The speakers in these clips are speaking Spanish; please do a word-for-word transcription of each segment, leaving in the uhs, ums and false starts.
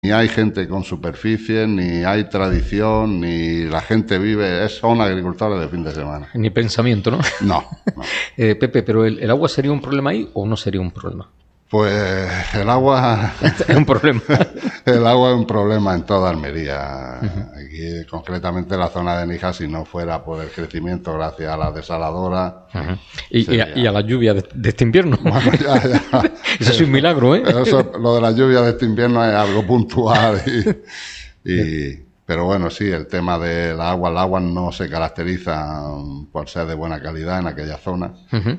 ni hay gente con superficie, ni hay tradición, ni la gente vive, es, son agricultores de fin de semana. Ni pensamiento, ¿no? No. no. eh, Pepe, ¿pero el, el agua sería un problema ahí o no sería un problema? Pues el agua es un problema. El agua es un problema en toda Almería. Uh-huh. Aquí, concretamente en la zona de Níjar, si no fuera por el crecimiento gracias a la desaladora. Uh-huh. y, sería... y, a, y a la lluvia de, de este invierno. Bueno, ya, ya. Eso es un milagro, ¿eh? Eso, lo de la lluvia de este invierno es algo puntual. Y, y, pero bueno, sí, el tema del agua, el agua no se caracteriza por ser de buena calidad en aquella zona. Uh-huh.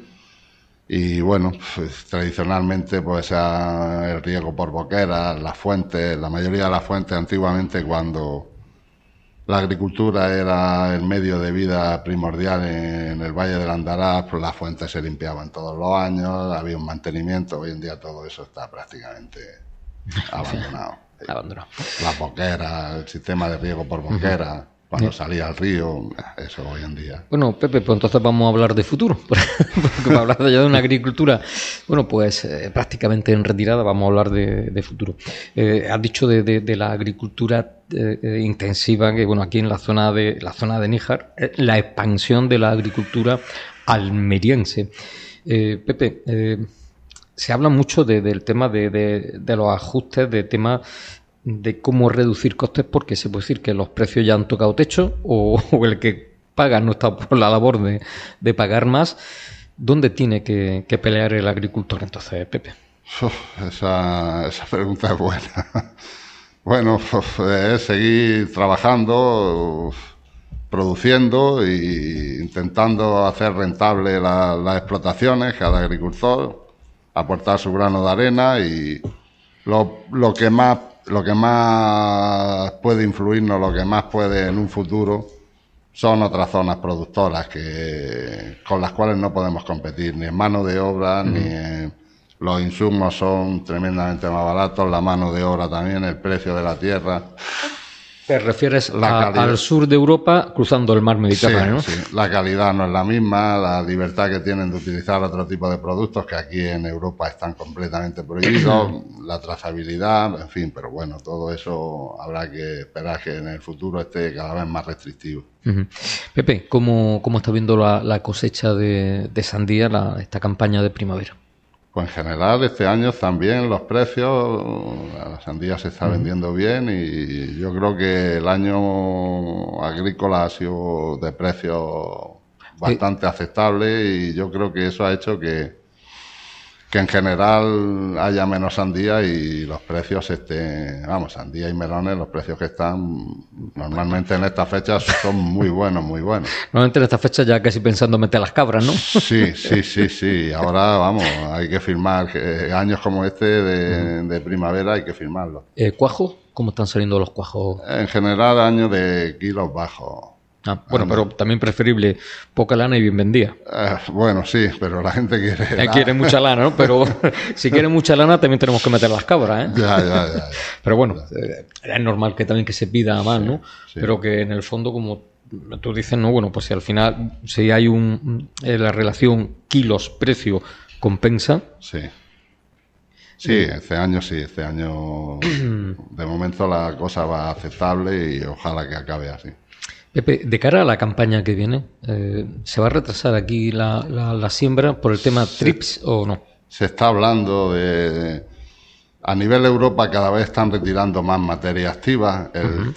Y bueno, pues, tradicionalmente pues el riego por boqueras, las fuentes, la mayoría de las fuentes antiguamente, cuando la agricultura era el medio de vida primordial en el Valle del Andarás, pues las fuentes se limpiaban todos los años, había un mantenimiento. Hoy en día todo eso está prácticamente abandonado. Abandonado. Las boqueras, el sistema de riego por boqueras. Uh-huh. Cuando salía al río, eso hoy en día. Bueno, Pepe, pues entonces vamos a hablar de futuro, porque para hablar ya de una agricultura, bueno, pues eh, prácticamente en retirada, vamos a hablar de, de futuro. Eh, has dicho de, de, de la agricultura eh, intensiva, que bueno, aquí en la zona de la zona de Níjar, eh, la expansión de la agricultura almeriense. Eh, Pepe, eh, se habla mucho de, del tema de, de, de los ajustes, de temas de cómo reducir costes, porque se puede decir que los precios ya han tocado techo o, o el que paga no está por la labor de, de pagar más. ¿Dónde tiene que, que pelear el agricultor entonces, Pepe? Uf, esa, esa pregunta es buena. Bueno, uf, es seguir trabajando, uf, produciendo e intentando hacer rentable la, las explotaciones, cada agricultor, aportar su grano de arena y lo, lo que más Lo que más puede influirnos, lo que más puede en un futuro, son otras zonas productoras que con las cuales no podemos competir, ni en mano de obra, uh-huh. ni en, los insumos son tremendamente más baratos, la mano de obra también, el precio de la tierra. ¿Te refieres a, al sur de Europa cruzando el mar Mediterráneo? Sí, sí, la calidad no es la misma, la libertad que tienen de utilizar otro tipo de productos que aquí en Europa están completamente prohibidos, la trazabilidad, en fin, pero bueno, todo eso habrá que esperar que en el futuro esté cada vez más restrictivo. Uh-huh. Pepe, ¿cómo, cómo estás viendo la, la cosecha de, de sandía, la, esta campaña de primavera? Pues en general este año también los precios, la sandía se está uh-huh. vendiendo bien y yo creo que el año agrícola ha sido de precios bastante eh. aceptable y yo creo que eso ha hecho que, que en general haya menos sandía y los precios estén, vamos, sandía y melones, los precios que están normalmente en estas fechas son muy buenos, muy buenos. Normalmente en estas fechas ya casi pensando meter las cabras, ¿no? Sí, sí, sí, sí. Ahora, vamos, hay que firmar eh, años como este de, uh-huh. de primavera, hay que firmarlos. Eh, ¿Cuajo? ¿Cómo están saliendo los cuajos? En general, años de kilos bajos. Ah, bueno, pero también preferible poca lana y bien vendida. Eh, bueno, sí, pero la gente quiere... Eh, quiere mucha lana, ¿no? Pero si quiere mucha lana también tenemos que meter las cabras, ¿eh? Ya, ya, ya. ya. Pero bueno, eh, es normal que también que se pida más, sí, ¿no? Sí. Pero que en el fondo, como tú dices, no, bueno, pues si al final, si hay un eh, la relación kilos-precio compensa... Sí. Sí, este año sí, este año de momento la cosa va aceptable y ojalá que acabe así. Pepe, de cara a la campaña que viene, eh, ¿se va a retrasar aquí la, la, la siembra por el tema se, TRIPS o no? Se está hablando de... A nivel Europa cada vez están retirando más materia activa, el, uh-huh.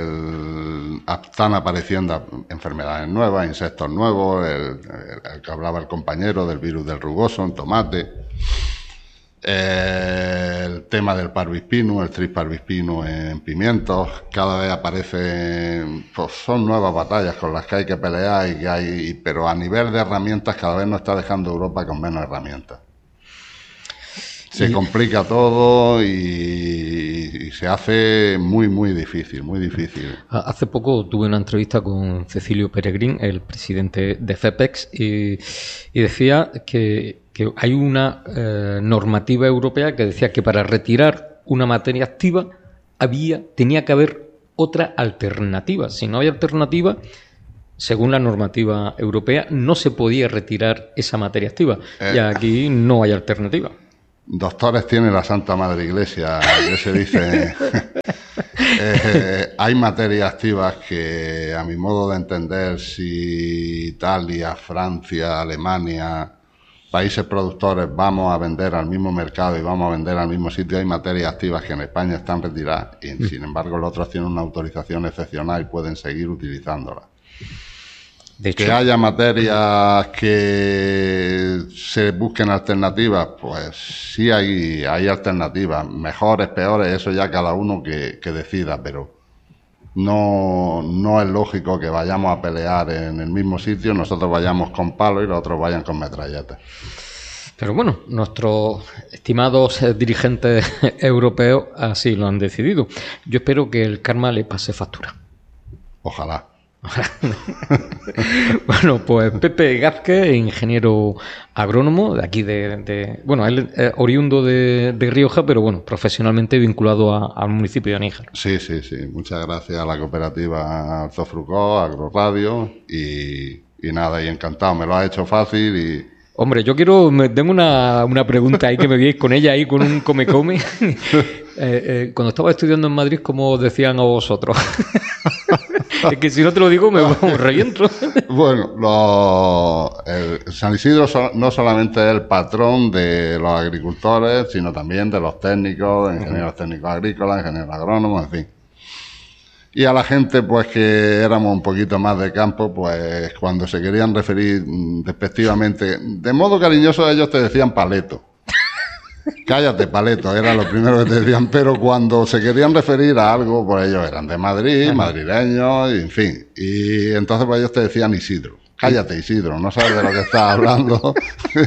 el, están apareciendo enfermedades nuevas, insectos nuevos, el, el, el que hablaba el compañero del virus del rugoso en tomate, eh, el tema del parvispinus, el Tris parvispinus en pimientos, cada vez aparecen, pues son nuevas batallas con las que hay que pelear, y que hay, pero a nivel de herramientas cada vez nos está dejando Europa con menos herramientas. Se complica todo y, y se hace muy, muy difícil, muy difícil. Hace poco tuve una entrevista con Cecilio Peregrín, el presidente de FEPEX, y, y decía que, que hay una eh, normativa europea que decía que para retirar una materia activa había, tenía que haber otra alternativa. Si no hay alternativa, según la normativa europea, no se podía retirar esa materia activa. Eh. Y aquí no hay alternativa. doctores tiene la Santa Madre Iglesia, que se dice. eh, hay materias activas que, a mi modo de entender, si Italia, Francia, Alemania, países productores, vamos a vender al mismo mercado y vamos a vender al mismo sitio, hay materias activas que en España están retiradas y, mm. sin embargo, los otros tienen una autorización excepcional y pueden seguir utilizándolas. De hecho, que haya materias que se busquen alternativas, pues sí hay, hay alternativas, mejores, peores, eso ya cada uno que, que decida, pero no, no es lógico que vayamos a pelear en el mismo sitio, nosotros vayamos con palos y los otros vayan con metralletas. Pero bueno, nuestros estimados dirigentes europeos así lo han decidido. Yo espero que el karma le pase factura. Ojalá. Bueno, pues Pepe Gázquez, ingeniero agrónomo de aquí de, de bueno, él es oriundo de, de Rioja, pero bueno, profesionalmente vinculado a, al municipio de Níjar. Sí, sí, sí. Muchas gracias a la cooperativa Arzofrucó, Agroradio y, y nada, y encantado. Me lo ha hecho fácil y... Hombre, yo quiero, me, tengo una, una pregunta ahí que me veis con ella ahí con un come-come. eh, eh, cuando estaba estudiando en Madrid, ¿cómo decían a vosotros? Es que si no te lo digo me reviento. Bueno, lo, el San Isidro so, no solamente es el patrón de los agricultores, sino también de los técnicos, de ingenieros uh-huh. técnicos agrícolas, ingenieros agrónomos, en fin. Y a la gente, pues que éramos un poquito más de campo, pues cuando se querían referir despectivamente, de modo cariñoso, ellos te decían paleto. Cállate, paleto, era lo primero que te decían, pero cuando se querían referir a algo, pues ellos eran de Madrid, madrileños, y en fin. Y entonces pues ellos te decían Isidro. Cállate, Isidro, no sabes de lo que estás hablando.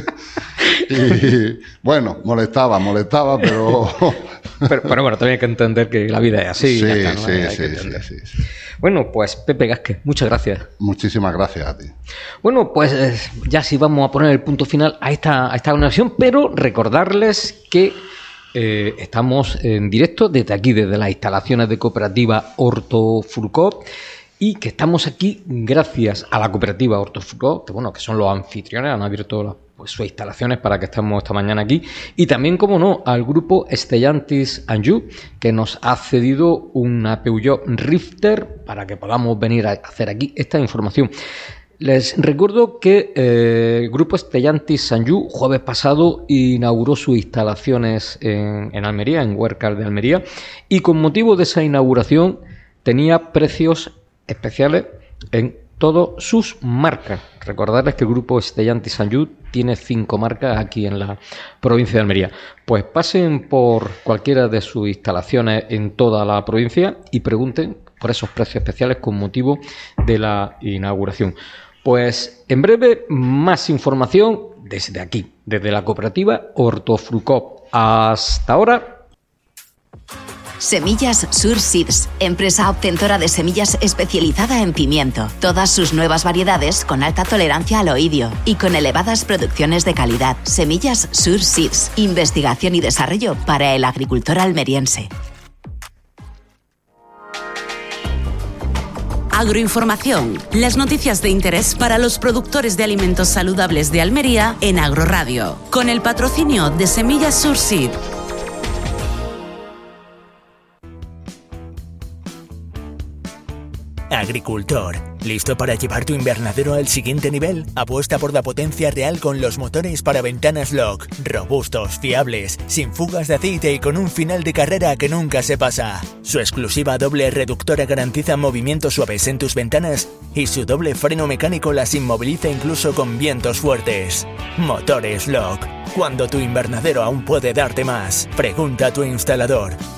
Y bueno, molestaba, molestaba, pero... pero... Pero bueno, también hay que entender que la vida es así. Sí, está, ¿no? sí, hay sí, sí, sí, sí. Bueno, pues Pepe Gázquez, muchas gracias. Muchísimas gracias a ti. Bueno, pues eh, ya sí vamos a poner el punto final a esta, a esta conexión, pero recordarles que eh, estamos en directo desde aquí, desde las instalaciones de Cooperativa Hortofrucó, y que estamos aquí gracias a la Cooperativa Hortofrucó, que bueno, que son los anfitriones, han abierto las, pues, sus instalaciones para que estemos esta mañana aquí, y también, como no, al grupo Stellantis Anjou, que nos ha cedido una Peugeot Rifter para que podamos venir a hacer aquí esta información. Les recuerdo que eh, el grupo Stellantis Anjou, jueves pasado, inauguró sus instalaciones en, en Almería, en Huércal de Almería, y con motivo de esa inauguración tenía precios especiales en todas sus marcas. Recordarles que el grupo Stellantis Anjou tiene cinco marcas aquí en la provincia de Almería. Pues pasen por cualquiera de sus instalaciones en toda la provincia y pregunten por esos precios especiales con motivo de la inauguración. Pues en breve, más información desde aquí, desde la cooperativa Hortofrucó. Hasta ahora. Semillas Sur Seeds, empresa obtentora de semillas especializada en pimiento. Todas sus nuevas variedades con alta tolerancia al oidio y con elevadas producciones de calidad. Semillas Sur Seeds, investigación y desarrollo para el agricultor almeriense. Agroinformación, las noticias de interés para los productores de alimentos saludables de Almería en Agroradio, con el patrocinio de Semillas Sur Seed. Agricultor, ¿listo para llevar tu invernadero al siguiente nivel? Apuesta por la potencia real con los motores para ventanas Lock, robustos, fiables, sin fugas de aceite y con un final de carrera que nunca se pasa. Su exclusiva doble reductora garantiza movimientos suaves en tus ventanas y su doble freno mecánico las inmoviliza incluso con vientos fuertes. Motores Lock, cuando tu invernadero aún puede darte más. Pregunta a tu instalador.